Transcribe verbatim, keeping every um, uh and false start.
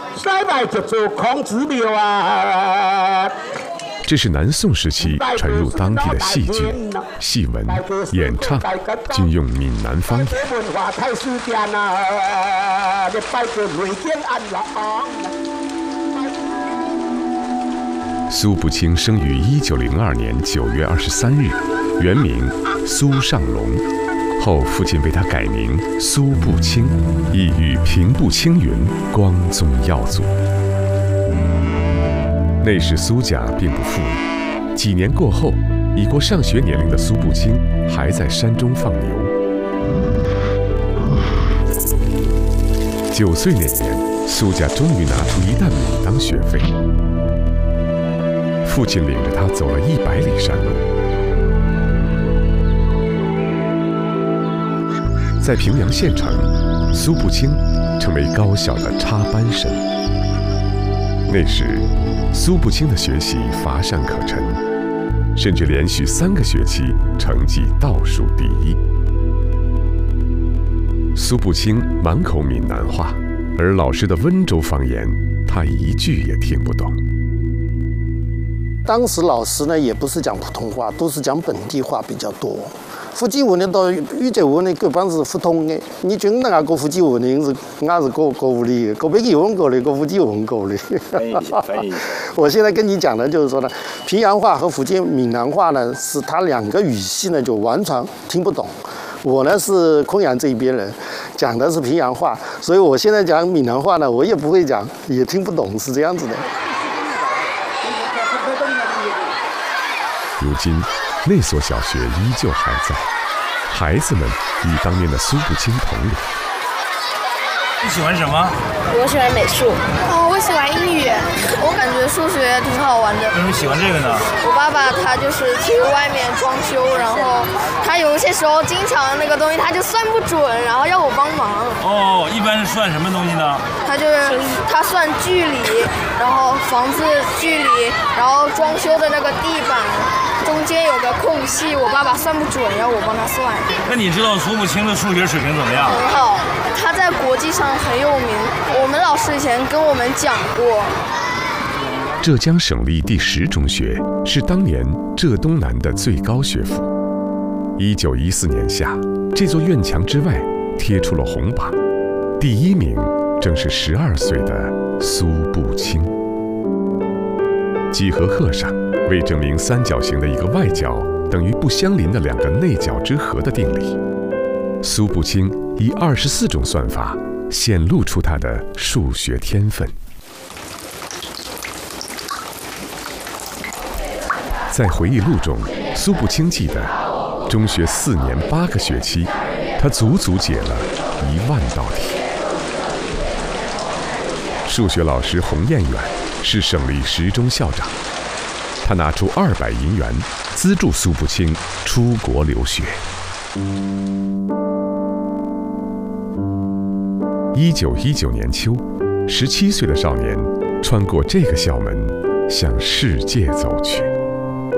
塞外就做孔子庙啊。 这是南宋时期传入当地的戏剧、戏文、演唱，均用闽南方言。苏步青生于一九零二年九月二十三日，原名苏尚龙，后父亲为他改名苏步青，意欲平步青云，光宗耀祖。那时苏家并不富裕，几年过后，已过上学年龄的苏步青还在山中放牛。九岁那年，苏家终于拿出一担米当学费，父亲领着他走了一百里山路。在平阳县城，苏步青成为高校的插班生。那时，苏步青的学习乏善可陈，甚至连续三个学期成绩倒数第一。苏步青满口闽南话，而老师的温州方言，他一句也听不懂。 当时老师呢，也不是讲普通话，都是讲本地话比较多。福建话呢，到语节话呢，基本是不通的。你觉得那个福建话呢，是俺是过过屋里，过北京文过的，过福建文过的。翻译翻译。我现在跟你讲的就是说呢，平阳话和福建闽南话呢，是它两个语系呢，就完全听不懂。我呢是昆阳这一边人，讲的是平阳话，所以我现在讲闽南话呢，我也不会讲，也听不懂，是这样子的。 如今，那所小学依旧还在，孩子们与当年的苏步青同龄。 你喜欢什么？ 我喜欢美术。 哦，我喜欢英语。我感觉数学挺好玩的。 为什么喜欢这个呢？ 我爸爸他就是去外面装修，然后他有些时候经常那个东西他就算不准，然后要我帮忙。 哦，一般是算什么东西呢？ 他就是他算距离，然后房子距离，然后装修的那个地板中间有个空隙，我爸爸算不准，要我帮他算。 那你知道苏步青的数学水平怎么样？ 很好，他在国际上很有名。我们老师以前跟我们讲过。 浙江省立第十中学是当年浙东南的最高学府。一九一四年夏，这座院墙之外贴出了红榜，第一名正是十二岁的苏步青。几何课上，为证明三角形的一个外角等于不相邻的两个内角之和的定理，苏步青以二十四种算法显露出他的数学天分。在回忆录中，苏步青记得，中学四年八个学期，他足足解了一万道题。数学老师洪彦远是省立十中校长，他拿出二百银元资助苏步青出国留学。一九一九年秋，十七岁的少年穿过这个校门，向世界走去。